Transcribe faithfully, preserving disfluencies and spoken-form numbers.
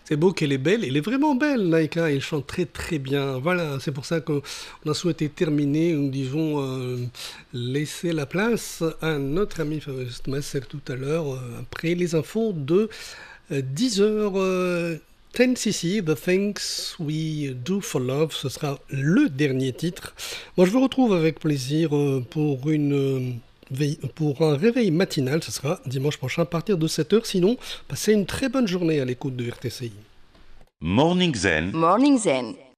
C'est beau qu'elle est belle, elle est vraiment belle, Laïka, elle chante très très bien. Voilà, c'est pour ça qu'on a souhaité terminer, nous disons, euh, laisser la place à notre ami Fabrice Masser tout à l'heure, euh, après les infos de euh, dix heures. Euh, dix C C, The Things We Do for Love, ce sera le dernier titre. Moi, je vous retrouve avec plaisir euh, pour une... euh, veille- pour un réveil matinal, ce sera dimanche prochain à partir de sept heures. Sinon, passez une très bonne journée à l'écoute de R T C I. Morning Zen, Morning Zen.